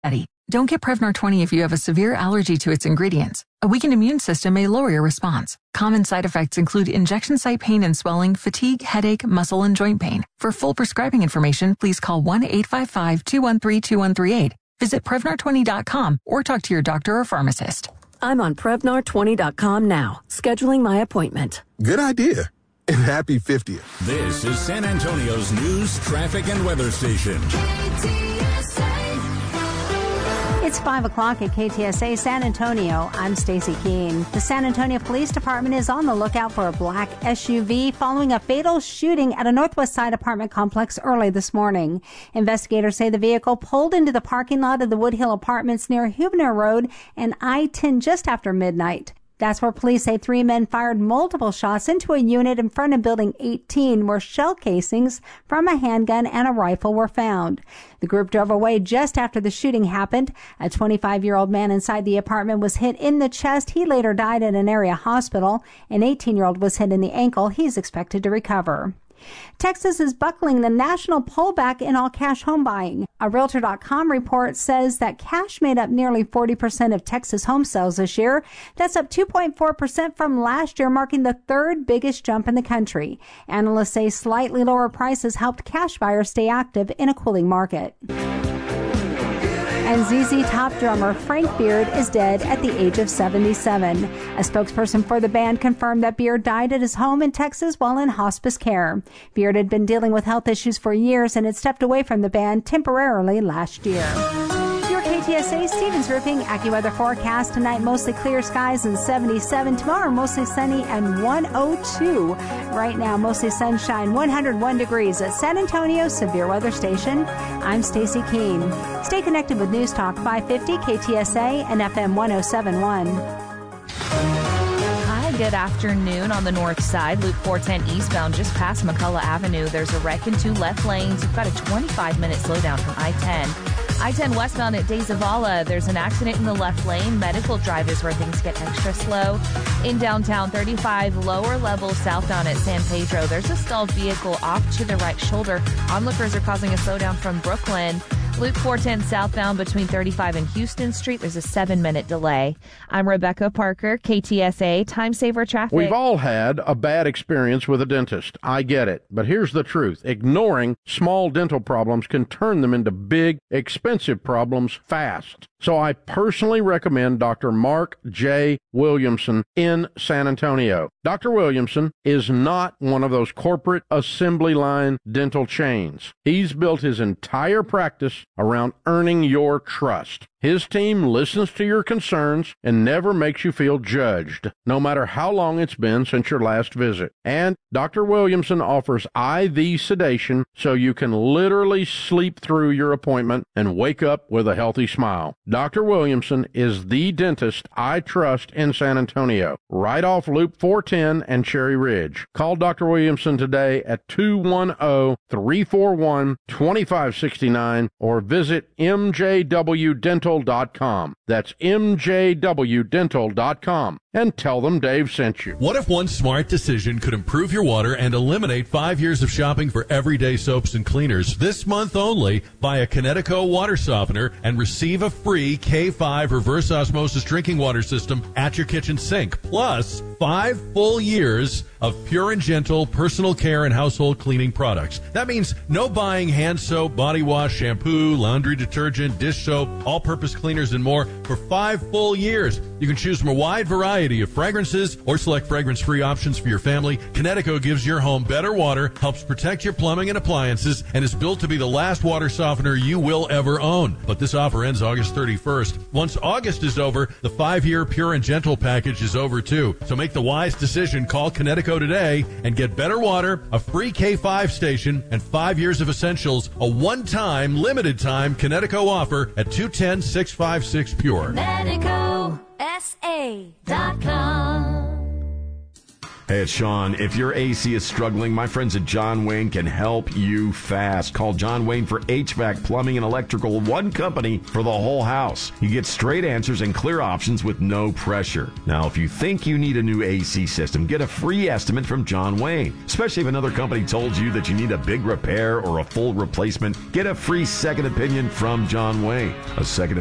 Don't get Prevnar 20 if you have a severe allergy to its ingredients. A weakened immune system may lower your response. Common side effects include injection site pain and swelling, fatigue, headache, muscle, and joint pain. For full prescribing information, please call 1-855-213-2138. Visit Prevnar20.com or talk to your doctor or pharmacist. I'm on Prevnar20.com now, scheduling my appointment. Good idea. And happy 50th. This is San Antonio's news, traffic, and weather station. It's 5 o'clock at KTSA San Antonio. I'm Stacy Keene. The San Antonio Police Department is on the lookout for a black SUV following a fatal shooting at a Northwest Side apartment complex early this morning. Investigators say the vehicle pulled into the parking lot of the Woodhill Apartments near Huebner Road and I-10 just after midnight. That's where police say 3 men fired multiple shots into a unit in front of Building 18 where shell casings from a handgun and a rifle were found. The group drove away just after the shooting happened. A 25-year-old man inside the apartment was hit in the chest. He later died at an area hospital. An 18-year-old was hit in the ankle. He's expected to recover. Texas is buckling the national pullback in all-cash home buying. A Realtor.com report says that cash made up nearly 40% of Texas home sales this year. That's up 2.4% from last year, marking the third biggest jump in the country. Analysts say slightly lower prices helped cash buyers stay active in a cooling market. And ZZ Top drummer Frank Beard is dead at the age of 77. A spokesperson for the band confirmed that Beard died at his home in Texas while in hospice care. Beard had been dealing with health issues for years and had stepped away from the band temporarily last year. Your KTSA Stevens Roofing AccuWeather forecast tonight: mostly clear skies and 77. Tomorrow mostly sunny and 102. Right now mostly sunshine, 101 degrees at San Antonio Severe Weather Station. I'm Stacy Keene. Stay connected with News Talk 550 KTSA and FM 1071. Good afternoon. On the north side, Loop 410 eastbound just past McCullough Avenue. There's a wreck in 2 left lanes. You've got a 25-minute slowdown from I-10. I-10 westbound at De Zavala, there's an accident in the left lane. Medical Drive is where things get extra slow. In downtown, 35 lower level southbound at San Pedro, there's a stalled vehicle off to the right shoulder. Onlookers are causing a slowdown from Brooklyn. Loop 410 southbound between 35 and Houston Street, there's a 7-minute delay. I'm Rebecca Parker, KTSA Time Saver Traffic. We've all had a bad experience with a dentist. I get it. But here's the truth. Ignoring small dental problems can turn them into big, expensive problems fast. So I personally recommend Dr. Mark J. Williamson in San Antonio. Dr. Williamson is not one of those corporate assembly line dental chains. He's built his entire practice around earning your trust. His team listens to your concerns and never makes you feel judged, no matter how long it's been since your last visit. And Dr. Williamson offers IV sedation so you can literally sleep through your appointment and wake up with a healthy smile. Dr. Williamson is the dentist I trust in San Antonio, right off Loop 410 and Cherry Ridge. Call Dr. Williamson today at 210-341-2569 or visit mjwdental.com. That's mjwdental.com. And tell them Dave sent you. What if one smart decision could improve your water and eliminate 5 years of shopping for everyday soaps and cleaners? This month only, buy a Kinetico water softener and receive a free K5 reverse osmosis drinking water system at your kitchen sink. Plus, 5 full years of pure and gentle personal care and household cleaning products. That means no buying hand soap, body wash, shampoo, laundry detergent, dish soap, all-purpose cleaners, and more for 5 full years. You can choose from a wide variety of fragrances or select fragrance-free options for your family. Kinetico gives your home better water, helps protect your plumbing and appliances, and is built to be the last water softener you will ever own. But this offer ends August 31st. Once August is over, the 5-year Pure and Gentle package is over too. So make the wise decision. Call Kinetico today and get better water, a free K5 station, and 5 years of essentials. A one-time, limited-time Kinetico offer at 210-656-PURE. KineticoSA.com. Hey, it's Sean. If your AC is struggling, my friends at John Wayne can help you fast. Call John Wayne for HVAC, plumbing, and electrical. One company for the whole house. You get straight answers and clear options with no pressure. Now, if you think you need a new AC system, get a free estimate from John Wayne. Especially if another company told you that you need a big repair or a full replacement, get a free second opinion from John Wayne. A second